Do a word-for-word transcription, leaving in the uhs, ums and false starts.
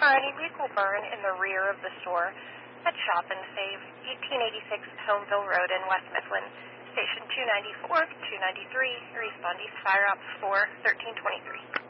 or any vehicle burn in the rear of the store at Shop and Save, eighteen eighty-six Homeville Road in West Mifflin, Station two ninety-four, two ninety-three, respond East Fire Ops four, thirteen twenty-three.